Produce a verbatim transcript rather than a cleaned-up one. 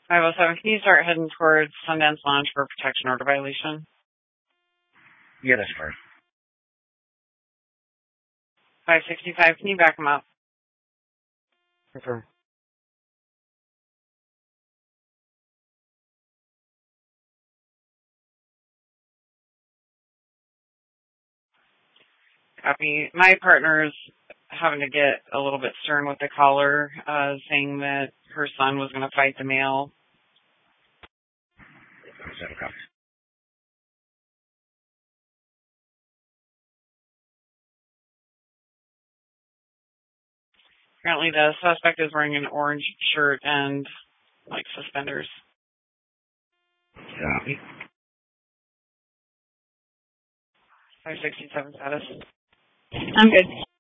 five oh seven, can you start heading towards Sundance Lounge for a protection order violation? Yeah, that's fine. five sixty-five, can you back him up? Okay. Copy. My partner's having to get a little bit stern with the caller, uh, saying that her son was going to fight the male. Seven copies. Apparently the suspect is wearing an orange shirt and, like, suspenders. Copy. five sixty-seven status. I'm good.